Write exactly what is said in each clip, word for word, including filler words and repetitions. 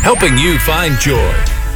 helping you find joy.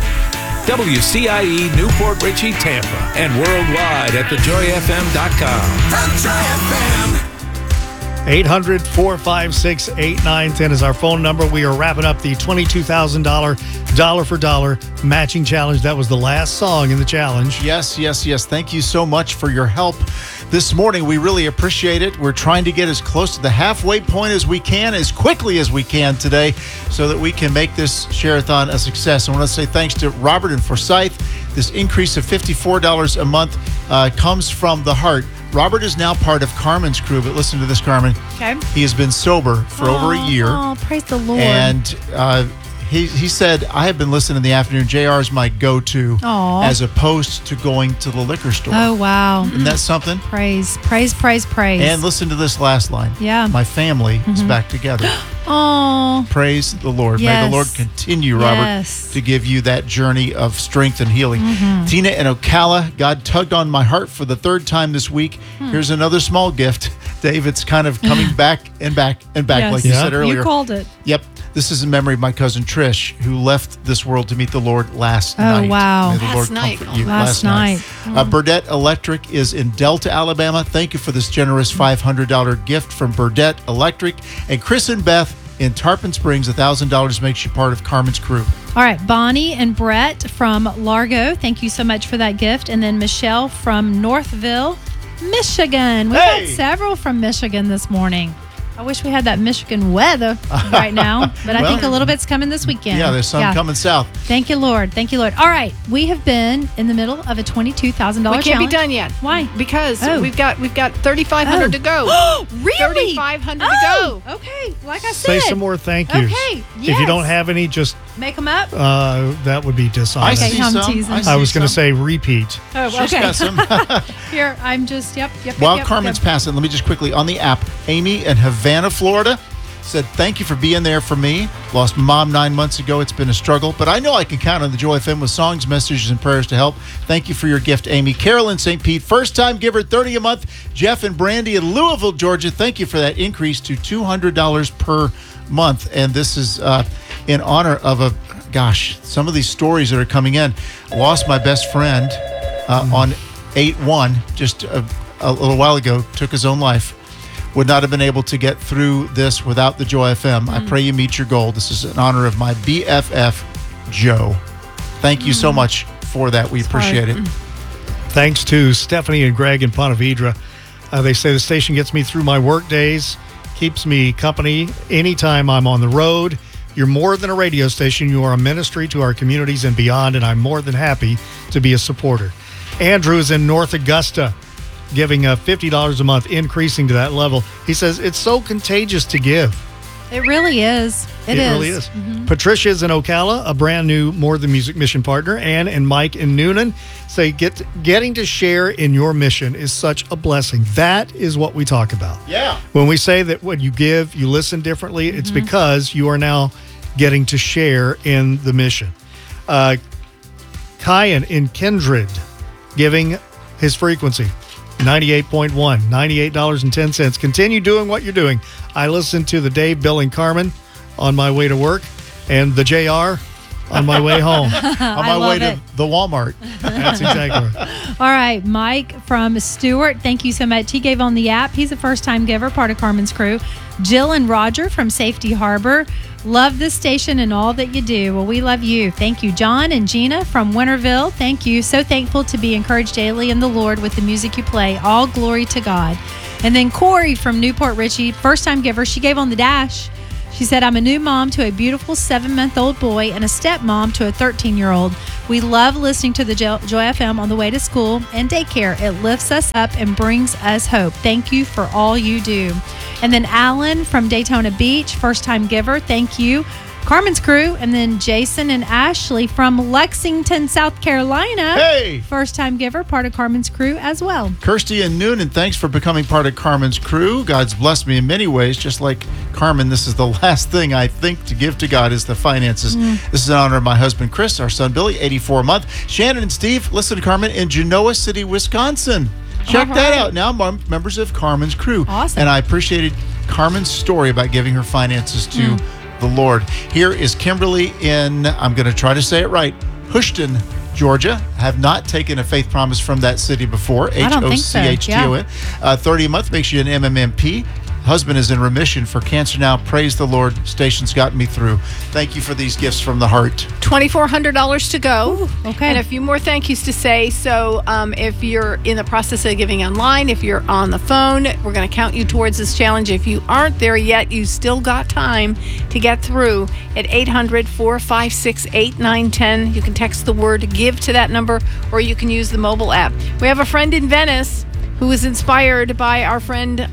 W C I E Newport Richey, Tampa, and worldwide at the joy f m dot com. The Joy F M. eight hundred, four five six, eight nine one zero is our phone number. We are wrapping up the twenty-two thousand dollars dollar for dollar matching challenge. That was the last song in the challenge. Yes, yes, yes. Thank you so much for your help this morning. We really appreciate it. We're trying to get as close to the halfway point as we can, as quickly as we can today, so that we can make this share-a-thon a success. I want to say thanks to Robert and Forsyth. This increase of fifty-four dollars a month uh, comes from the heart. Robert is now part of Carmen's crew, but listen to this, Carmen. Okay. He has been sober for Aww, over a year. Oh, praise the Lord. And uh, he he said, I have been listening in the afternoon. J R is my go-to Aww. as opposed to going to the liquor store. Oh, wow. Isn't that something? Praise, praise, praise, praise. And listen to this last line. Yeah. My family mm-hmm. is back together. Oh. Praise the Lord. Yes. May the Lord continue, Robert, yes. to give you that journey of strength and healing. Mm-hmm. Tina in Ocala, God tugged on my heart for the third time this week. Hmm. Here's another small gift. David's kind of coming back and back and back, yes. like you yeah. said earlier. You called it. Yep. This is in memory of my cousin Trish, who left this world to meet the Lord last oh, night. Oh, wow. May the last Lord night. comfort you. Last, last night. night. Uh, Burdette Electric is in Delta, Alabama. Thank you for this generous five hundred dollars gift from Burdette Electric. And Chris and Beth in Tarpon Springs, one thousand dollars makes you part of Carmen's crew. All right, Bonnie and Brett from Largo, thank you so much for that gift. And then Michelle from Northville, Michigan. We've hey! had several from Michigan this morning. I wish we had that Michigan weather right now, but I well, think a little bit's coming this weekend. Yeah, there's some yeah. coming south. Thank you, Lord. Thank you, Lord. All right, we have been in the middle of a twenty-two thousand dollars We can't challenge. be done yet. Why? Because Oh. we've got we've got thirty-five hundred Oh. to go. Oh, really? thirty-five hundred oh, to go. Okay, like I said. Say some more thank yous. Okay, If you don't yes. have any, just Make them up. uh, that would be I dishonest. Okay, see I'm some. teasing. I, I see was going to some. say repeat. Oh, She's okay. got some. Here, I'm just, yep, yep, While yep, Carmen's yep. passing, let me just quickly, on the app, Amy in Havana, Florida, said, thank you for being there for me. Lost my mom nine months ago. It's been a struggle, but I know I can count on the Joy F M with songs, messages, and prayers to help. Thank you for your gift, Amy. Carol in Saint Pete, first-time giver, thirty a month. Jeff and Brandy in Louisville, Georgia, thank you for that increase to two hundred dollars per month. And this is uh, in honor of a, gosh, some of these stories that are coming in. Lost my best friend uh, on eight one just a, a little while ago, took his own life. Would not have been able to get through this without the Joy F M. Mm. I pray you meet your goal. This is in honor of my B F F, Joe. Thank you mm. so much for that. We It's appreciate hard. it. Thanks to Stephanie and Greg in Ponte Vedra. Uh, they say the station gets me through my work days, keeps me company anytime I'm on the road. You're more than a radio station. You are a ministry to our communities and beyond, and I'm more than happy to be a supporter. Andrew is in North Augusta, giving a fifty dollars a month, increasing to that level. He says it's so contagious to give. It really is. It, It is. really is. Mm-hmm. Patricia's in Ocala, a brand new More Than Music mission partner. Ann and Mike in Noonan say get getting to share in your mission is such a blessing. That is what we talk about. Yeah. When we say that when you give, you listen differently, it's Mm-hmm. because you are now getting to share in the mission. Uh, Kyan in Kindred, giving his frequency, ninety-eight point one, ninety-eight dollars and ten cents. Continue doing what you're doing. I listen to the Dave, Bill, and Carmen on my way to work, and the J R on my way home. On my I way love to it. the Walmart. That's exactly right. All right, Mike from Stewart, thank you so much. He gave on the app. He's a first-time giver, part of Carmen's crew. Jill and Roger from Safety Harbor. Love this station and all that you do. Well, we love you. Thank you. John and Gina from Winterville. Thank you. So thankful to be encouraged daily in the Lord with the music you play. All glory to God. And then Corey from Newport Richey, first-time giver. She gave on the dash. She said, I'm a new mom to a beautiful seven-month-old boy and a stepmom to a thirteen-year-old. We love listening to the Jo- Joy F M on the way to school and daycare. It lifts us up and brings us hope. Thank you for all you do. And then Alan from Daytona Beach, first-time giver. Thank you. Carmen's crew. And then Jason and Ashley from Lexington, South Carolina. Hey! First-time giver, part of Carmen's crew as well. Kirsty and Noonan, thanks for becoming part of Carmen's crew. God's blessed me in many ways. Just like Carmen, this is the last thing I think to give to God is the finances. Mm. This is in honor of my husband, Chris, our son, Billy, eighty-four a month. Shannon and Steve, listen to Carmen in Genoa City, Wisconsin. Check All that right. out. Now I'm members of Carmen's crew. Awesome. And I appreciated Carmen's story about giving her finances to mm. the Lord. Here is Kimberly in, I'm going to try to say it right, Houston, Georgia. Have not taken a faith promise from that city before. I don't think so. H O C H T O N. Uh, thirty a month makes you an M M M P. Husband is in remission for cancer now. Praise the Lord. Station's gotten me through. Thank you for these gifts from the heart. twenty-four hundred dollars to go. Ooh, okay. And a few more thank yous to say. So um, if you're in the process of giving online, if you're on the phone, we're going to count you towards this challenge. If you aren't there yet, you still got time to get through at eight hundred, four five six, eight nine one zero. You can text the word GIVE to that number, or you can use the mobile app. We have a friend in Venice who was inspired by our friend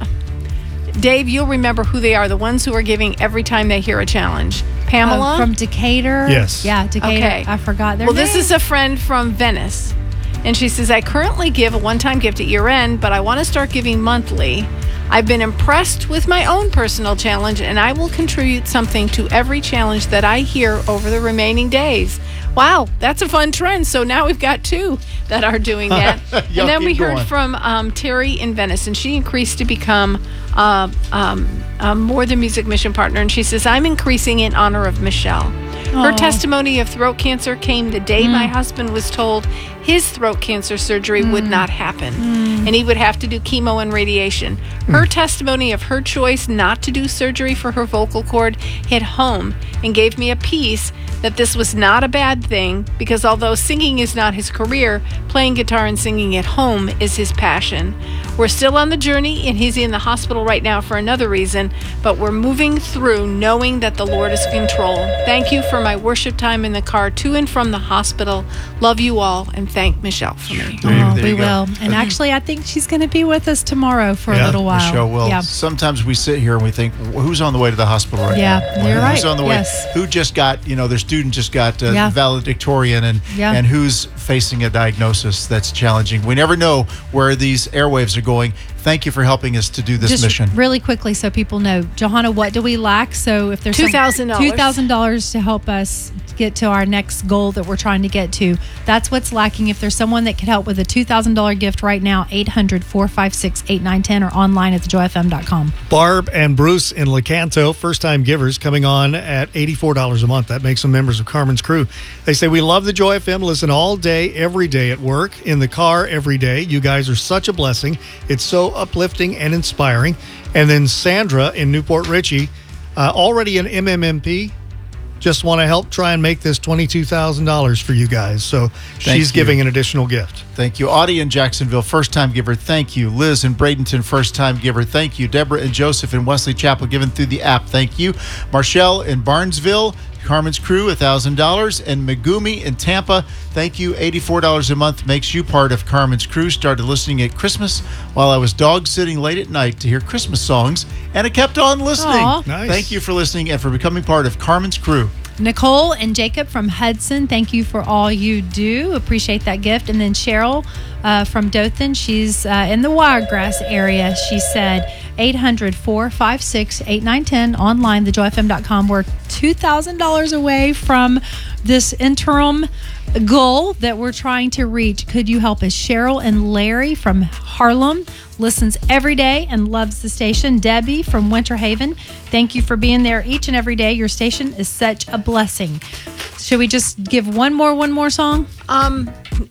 Dave. You'll remember who they are, the ones who are giving every time they hear a challenge. Pamela? Uh, from Decatur. Yes. Yeah, Decatur. Okay. I forgot their Well, name. this is a friend from Venice. And she says, I currently give a one-time gift at year end, but I want to start giving monthly. I've been impressed with my own personal challenge, and I will contribute something to every challenge that I hear over the remaining days. Wow, that's a fun trend. So now we've got two that are doing that. Y'all And then we keep heard going. from um, Terry in Venice, and she increased to become uh, um, a More Than Music mission partner. And she says, I'm increasing in honor of Michelle. Her Aw. testimony of throat cancer came the day Mm. my husband was told his throat cancer surgery would not happen, and he would have to do chemo and radiation. Her testimony of her choice not to do surgery for her vocal cord hit home and gave me a peace that this was not a bad thing, because although singing is not his career, playing guitar and singing at home is his passion. We're still on the journey, and he's in the hospital right now for another reason, but we're moving through knowing that the Lord is in control. Thank you for my worship time in the car to and from the hospital. Love you all, and thank Michelle for me. There you- Oh, there we you go. will. And actually, I think she's going to be with us tomorrow for Yeah, a little while. Michelle will. Yeah. Sometimes we sit here and we think, who's on the way to the hospital right Yeah, now? you're Who's right. on the way? Yes. Who just got, you know, their student just got uh, Yeah. valedictorian, and Yeah. and who's facing a diagnosis that's challenging. We never know where these airwaves are going. Thank you for helping us to do this Just mission. really quickly so people know, Johanna, what do we lack? So if there's two thousand dollars. two thousand dollars to help us get to our next goal that we're trying to get to, that's what's lacking. If there's someone that could help with a two thousand dollars gift right now, eight hundred, four five six, eight nine one zero or online at the joy f m dot com. Barb and Bruce in Lecanto, first-time givers, coming on at eighty-four dollars a month. That makes them members of Carmen's crew. They say, we love the Joy F M, listen all day, every day at work, in the car, every day. You guys are such a blessing. It's so uplifting and inspiring. And then Sandra in Newport Richey, uh, already an M M M P, just want to help try and make this twenty-two thousand dollars for you guys. So Thank she's you. giving an additional gift. Thank you. Audie in Jacksonville, first-time giver. Thank you. Liz in Bradenton, first-time giver. Thank you. Deborah and Joseph in Wesley Chapel, given through the app. Thank you. Marshall in Barnesville, Carmen's crew, one thousand dollars. And Megumi in Tampa, thank you. eighty-four dollars a month makes you part of Carmen's crew. Started listening at Christmas while I was dog sitting late at night to hear Christmas songs, and I kept on listening. Aw. Nice. Thank you for listening and for becoming part of Carmen's crew. Nicole and Jacob from Hudson, thank you for all you do. Appreciate that gift. And then Cheryl uh, from Dothan, she's uh, in the Wiregrass area. She said eight hundred, four five six, eight nine one zero, online, the joy f m dot com. We're two thousand dollars away from this interim goal that we're trying to reach. Could you help us? Cheryl and Larry from Harlem listens every day and loves the station. Debbie from Winter Haven, thank you for being there each and every day. Your station is such a blessing. Should we just give one more, one more song? Um,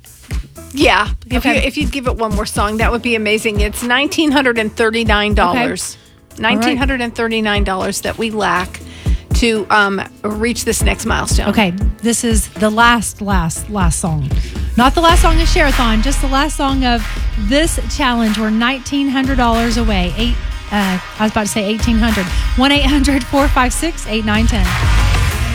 yeah. If Okay. you if you'd give it one more song, that would be amazing. It's nineteen hundred and thirty nine dollars. Nineteen hundred and thirty nine dollars that we lack to um, reach this next milestone. Okay, this is the last, last, last song. Not the last song of Share-a-thon, just the last song of this challenge. We're nineteen hundred dollars away. Eight. Uh, I was about to say eighteen hundred. one eight hundred, four five six, eight nine one zero.